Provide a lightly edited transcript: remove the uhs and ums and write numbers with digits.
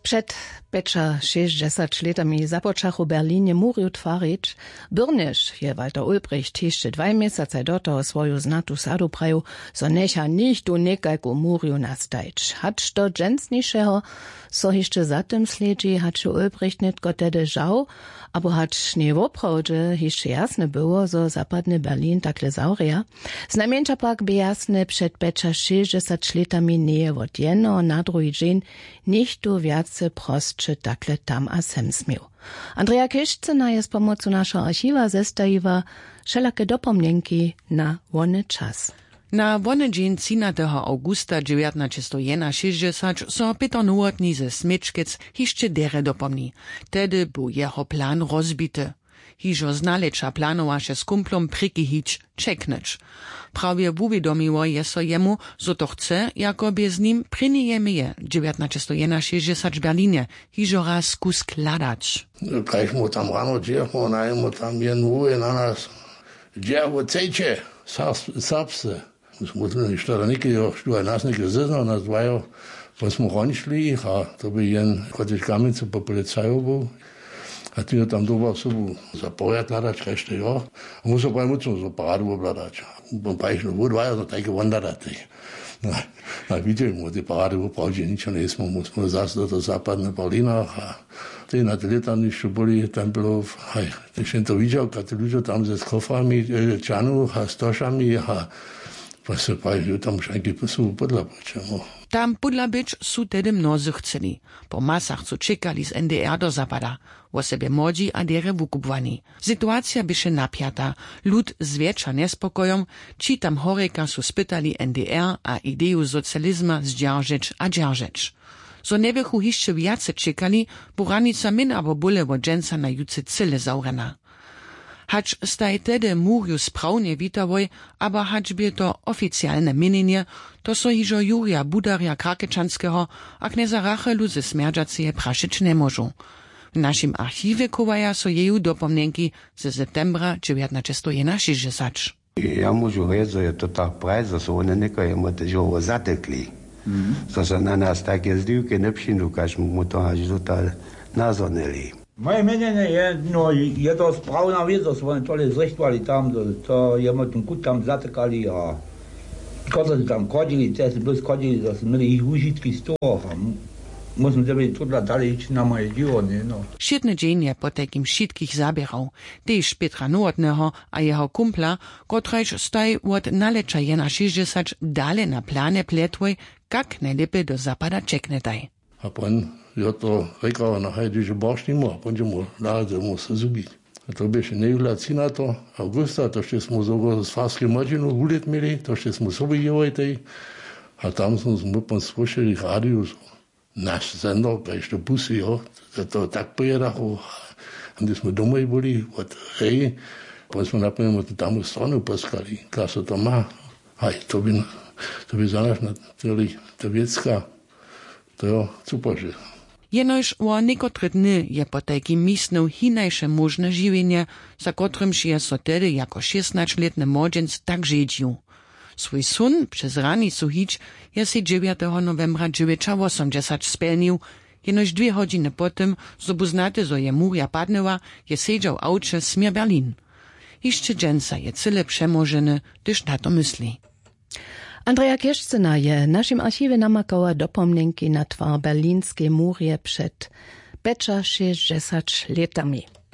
Przed 60 latami započachu Berlinie muriu twarić, Byrnyš je Walter Ulbricht jeszcze 2 miesiące do toho swoju znatu sadu praju, so necha nicht u nekajku muriu nastajć. Hacz do dżęsniejszego, so jeszcze zatem sledzi, hacz Ulbricht nicht gotede żał, abo hacz nie woprawdzie jeszcze jasne było, so zapadny Berlin takle zauria. Znamieńcza pak by jasne przed 60 latami nie od jedno na drugi dzień nicht tu wiace prostsze takle tam a sem smił. Andrea Kiszczyna je z pomocą naszego archiwa zestawiła wszelakie dopomnienki na wolny czas. Na wolny dzień 13. augusta 1961 so Peter Nowotny ze Smyczkic jeszcze dere dopomni. Tedy był jeho plan rozbity. Hižo znaleča planowaše z kumplom prikyhić, čekneć. Prawie uwiadomiło je so jemu, zo to chce, jakoby z nim prinijemy je 1961 w Berlinie, hižo raz kus skladać. Kaj mu tam rano džermo, najmo tam jednu na nas. Džervo cejče, sapse. Smo što da neki što nas neki zeznal, nas dvajo, pa smo ronšli, a to bi jen kotič kamicu po policaju był. A ty tam doba sobu zapojat ladać, kažte jo. A muso pa muco za paradu obladać. Pa išlo vod vaja, no tajke vondarati. Na vidimo, te parady upravdě ničo nejsmo. Musimo zase do západne Berlína. A ty na ty leta ništo boli, tam bylo, když jsem to viděl, kad ty ľudia tam se s koframi, čanu a stošami a se pa tam šajky sú podlabače. Tam podlabić su tedy mnozy chceli. Po masach, co czekali z NDR do zapada. O sebe młodzi a dere wukupwani. Sytuacja byše napiata. Lud zwiecza niespokojom, či tam horeka su spytali NDR a ideju socjalizma zdzierżyć a dzierżyć. So nie bychu jeszcze wiace czekali, bo ranica min abo bóle wo dżęca na juce cyle zaurena. Hacz staj tedy muriu sprawnie witawoj, aber hacz by to oficjalne mienienie, to so hižo Jurija Budarja Krakečanského a kneza Rachelu ze Smerdžacie praszyć nie możą. W naszym archiwie kowaja so jeju dopomnienki ze septembra 1961. Ja môžu reći, že je to tak praj, že so one nekajemo težovo zatekli. So se na nas také zdivke nepšinu, kaž mu to až total nazonili. Moje mienenie je, no je to správna vec, že oni tole zrechtovali tam, to je mu kut tam zatekali a kada tam kodili, te se bez kodili, da su imeli ih užitki z toho. Musím tebi tudla dali ići na moje divo, no. Šitny dzień je po takim šitkich zabierał. Tež Petra Nowotnego a jeho kumpla, kotrajž staj od nalecza 61 dale na plane pletvoj, kak najlepiej do zapada čeknetaj. A pan je to rekao na hajdiže bošnimo, a pan ćemo nalazimo se zubiti. A to beše nejula 13. augusta, to što smo zogo s Farske Mladžinu ulet mili, to što smo sobi jevajtaj, a tam smo pan slušali radio, naš zender, kaj što busi, jo, to tak pojedaho, a gdje smo doma boli, od hej, pa smo napravimo tam u stranu poskali, kaj se to ma, haj, to bi za naš nateli, to vjecka, to je cupože. Jenož o niekotre dny je po takim misnu hinajsze możne żywienie, za kotrymż je so tedy jako 16-letny młodziec tak żydził. Swój sun przez ranicu hić je si 9. novembra 1980 spełnił, jenož 2 godziny potem, zo buznate, zo je muria padnęła, je siedział w aucie smier Berlin. Jeszcze dżęca je cyle przemożeny, gdyż na to myśli. Andrea Kiszczyna je naszym archiwie namakała dopomnienki na twar berlińskie murie przed 60 latami.